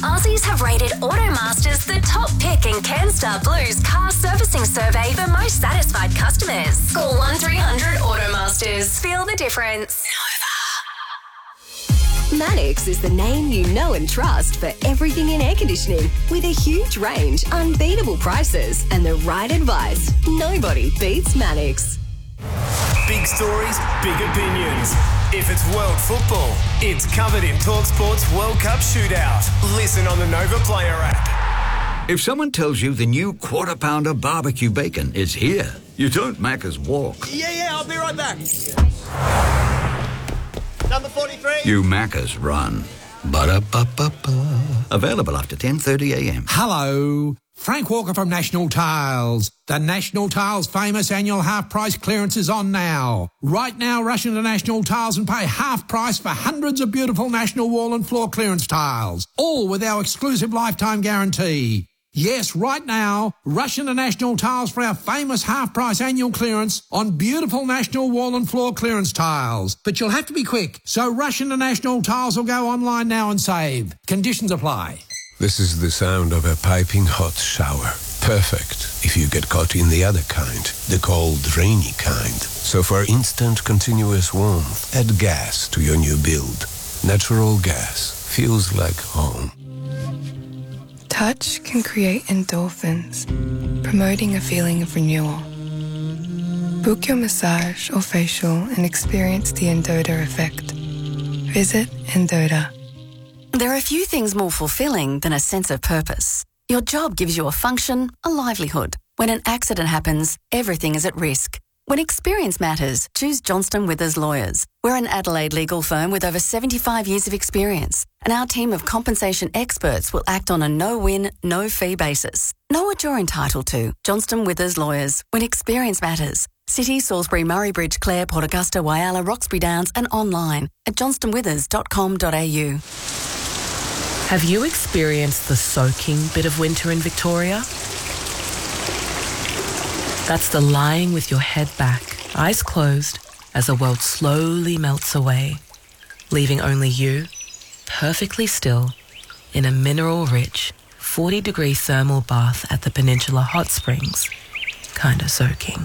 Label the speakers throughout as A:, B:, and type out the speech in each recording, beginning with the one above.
A: Aussies have rated Automasters the top pick in CanStar Blue's car servicing survey for most satisfied customers. Call 1300 Automasters. Feel the difference.
B: Mannix is the name you know and trust for everything in air conditioning. With a huge range, unbeatable prices, and the right advice. Nobody beats Mannix.
C: Big stories, big opinions. If it's world football, it's covered in TalkSport's World Cup Shootout. Listen on the Nova Player app.
D: If someone tells you the new Quarter Pounder barbecue bacon is here, you don't Macca's walk.
E: Yeah, I'll be right back. Number 43.
D: You Macca's run. Ba-da-ba-ba-ba. Available after 10:30 a.m.
F: Hello. Frank Walker from National Tiles. The National Tiles famous annual half-price clearance is on now. Right now, rush into National Tiles and pay half price for hundreds of beautiful National wall and floor clearance tiles, all with our exclusive lifetime guarantee. Yes, right now, rush into National Tiles for our famous half-price annual clearance on beautiful National wall and floor clearance tiles. But you'll have to be quick, so rush into National Tiles or go online now and save. Conditions apply.
G: This is the sound of a piping hot shower. Perfect if you get caught in the other kind, the cold, rainy kind. So for instant, continuous warmth, add gas to your new build. Natural gas feels like home.
H: Touch can create endorphins, promoting a feeling of renewal. Book your massage or facial and experience the Endota effect. Visit Endota.
I: There are few things more fulfilling than a sense of purpose. Your job gives you a function, a livelihood. When an accident happens, everything is at risk. When experience matters, choose Johnston Withers Lawyers. We're an Adelaide legal firm with over 75 years of experience, and our team of compensation experts will act on a no-win, no-fee basis. Know what you're entitled to. Johnston Withers Lawyers. When experience matters. City, Salisbury, Murray Bridge, Clare, Port Augusta, Whyalla, Roxby Downs, and online at johnstonwithers.com.au.
J: Have you experienced the soaking bit of winter in Victoria? That's the lying with your head back, eyes closed, as the world slowly melts away, leaving only you, perfectly still, in a mineral-rich, 40-degree thermal bath at the Peninsula Hot Springs, kinda soaking.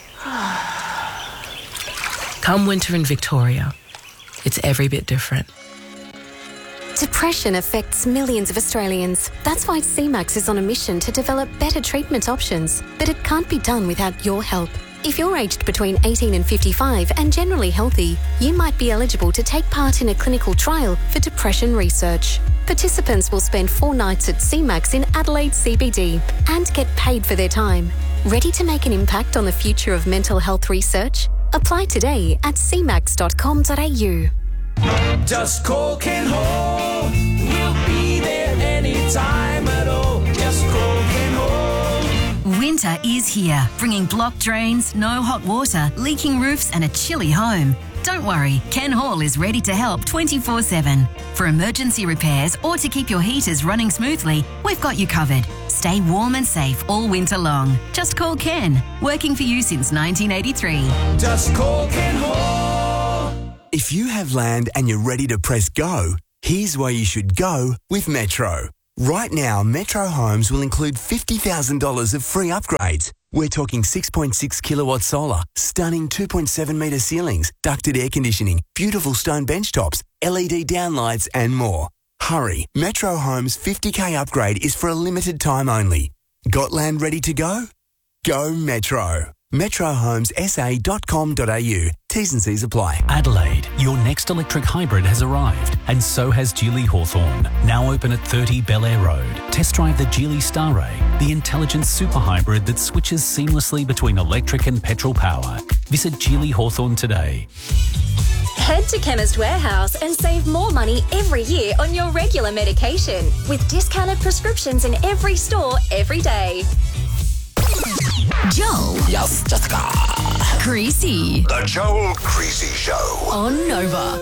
J: Come winter in Victoria, it's every bit different.
K: Depression affects millions of Australians. That's why CMAX is on a mission to develop better treatment options. But it can't be done without your help. If you're aged between 18 and 55 and generally healthy, you might be eligible to take part in a clinical trial for depression research. Participants will spend 4 nights at CMAX in Adelaide CBD and get paid for their time. Ready to make an impact on the future of mental health research? Apply today at cmax.com.au.
L: Just call Ken Hall. We'll be there anytime at all. Just call Ken Hall.
M: Winter is here, bringing blocked drains, no hot water, leaking roofs and a chilly home. Don't worry, Ken Hall is ready to help 24/7. For emergency repairs or to keep your heaters running smoothly, we've got you covered. Stay warm and safe all winter long. Just call Ken, working for you since 1983.
L: Just call Ken Hall.
N: If you have land and you're ready to press go, here's where you should go with Metro. Right now, Metro Homes will include $50,000 of free upgrades. We're talking 6.6 kilowatt solar, stunning 2.7 metre ceilings, ducted air conditioning, beautiful stone bench tops, LED downlights and more. Hurry, Metro Homes' 50k upgrade is for a limited time only. Got land ready to go? Go Metro. metrohomessa.com.au. T's and C's apply.
O: Adelaide, your next electric hybrid has arrived, and so has Geely Hawthorn. Now open at 30 Bel Air Road. Test drive the Geely Starray, the intelligent super hybrid that switches seamlessly between electric and petrol power. Visit Geely Hawthorn today.
P: Head to Chemist Warehouse and save more money every year on your regular medication with discounted prescriptions in every store every day.
B: Joel.
Q: Yes, Jessica.
B: Creasy.
Q: The Joel Creasy Show.
B: On Nova.